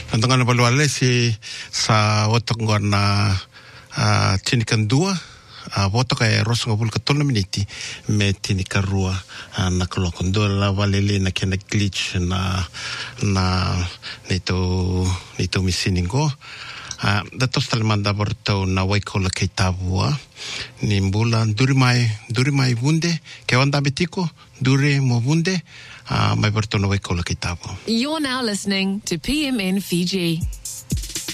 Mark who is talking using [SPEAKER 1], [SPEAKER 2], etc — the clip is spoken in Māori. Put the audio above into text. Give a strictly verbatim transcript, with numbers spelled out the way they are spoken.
[SPEAKER 1] Tantangana Baluale si sa otok ngona uh, tinikan dua uh, otok ay rosong abul katol na miniti me tinikan rua uh, nakalokon dola walele na kena glitch na na nito nito misiningo uh, datos talimanda borto na waikola kay tabua nimbula duri mai duri mai bunde ke wanda betiko duri mo bunde uh, mai borto na waikola kay tabua.
[SPEAKER 2] You're now listening to P M N Fiji.